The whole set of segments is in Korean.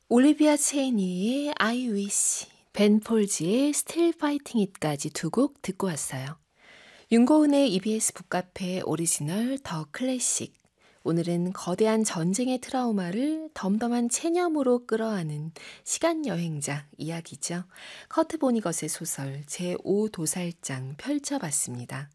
올리비아 체이니의 I Wish, 벤 폴즈의 Still Fighting It까지 두 곡 듣고 왔어요. 윤고은의 EBS 북카페 오리지널 더 클래식. 오늘은 거대한 전쟁의 트라우마를 덤덤한 체념으로 끌어안은 시간여행자 이야기죠. 커트 보니것의 소설 제5도살장 펼쳐봤습니다.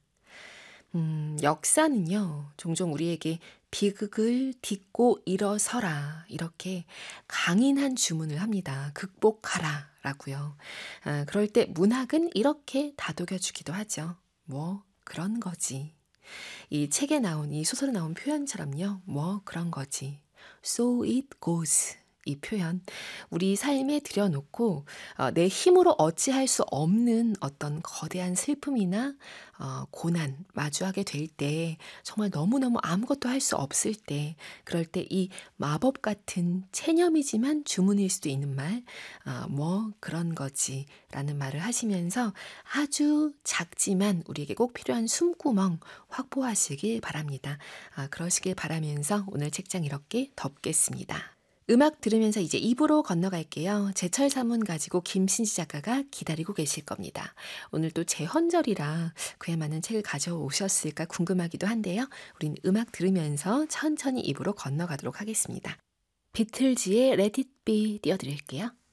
역사는요, 종종 우리에게 비극을 딛고 일어서라, 이렇게 강인한 주문을 합니다. 극복하라, 라고요. 그럴 때 문학은 이렇게 다독여주기도 하죠. 뭐, 그런 거지. 이 책에 나온, 이 소설에 나온 표현처럼요. 뭐, 그런 거지. So it goes. 이 표현, 우리 삶에 들여놓고 내 힘으로 어찌할 수 없는 어떤 거대한 슬픔이나 고난 마주하게 될 때, 정말 너무너무 아무것도 할 수 없을 때, 그럴 때 이 마법 같은 체념이지만 주문일 수도 있는 말, 뭐 그런 거지 라는 말을 하시면서 아주 작지만 우리에게 꼭 필요한 숨구멍 확보하시길 바랍니다. 그러시길 바라면서 오늘 책장 이렇게 덮겠습니다. 음악 들으면서 이제 입으로 건너갈게요. 제철 사문 가지고 김신지 작가가 기다리고 계실 겁니다. 오늘 또 제헌절이라 그에 맞는 책을 가져오셨을까 궁금하기도 한데요. 우린 음악 들으면서 천천히 입으로 건너가도록 하겠습니다. 비틀즈의 Let It Be 띄워드릴게요.